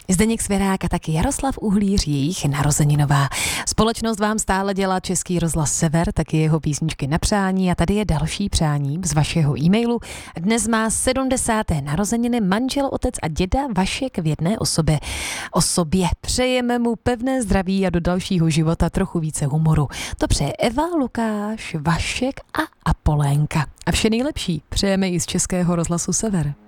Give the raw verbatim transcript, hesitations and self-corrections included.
Zdeněk Svěrák a taky Jaroslav Uhlíř, jejich narozeninová. Společnost vám stále dělá Český rozhlas Sever, taky jeho písničky na přání a tady je další přání z vašeho e-mailu. Dnes má sedmdesáté narozeniny manžel, otec a děda Vašek v jedné osobě. Osobě přejeme mu pevné zdraví a do dalšího života trochu více humoru. To přeje Eva, Lukáš, Vašek a Apolénka. A vše nejlepší přejeme i z Českého rozhlasu Sever.